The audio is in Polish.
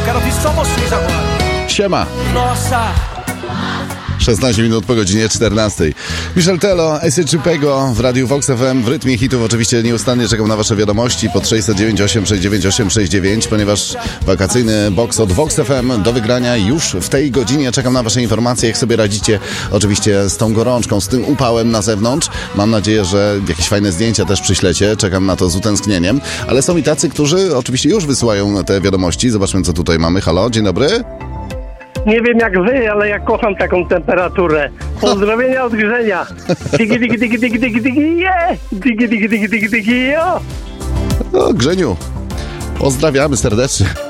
Quero ouvir só vocês agora. Siema. Nossa. 16 minut po godzinie 14. Michel Tello, Acid Pego w Radiu Vox FM w rytmie hitów. Oczywiście nieustannie czekam na wasze wiadomości pod 698 698 69, ponieważ wakacyjny box od Vox FM do wygrania już w tej godzinie. Czekam na wasze informacje, jak sobie radzicie oczywiście z tą gorączką, z tym upałem na zewnątrz. Mam nadzieję, że jakieś fajne zdjęcia też przyślecie. Czekam na to z utęsknieniem. Ale są i tacy, którzy oczywiście już wysyłają te wiadomości. Zobaczmy, co tutaj mamy. Halo, dzień dobry. Nie wiem jak wy, ale ja kocham taką temperaturę. Pozdrowienia od Grzenia. Digi, digi, digi, digi, digi, digi, je! Digi, digi, digi, digi, digi, jo! O, Grzeniu, pozdrawiamy serdecznie.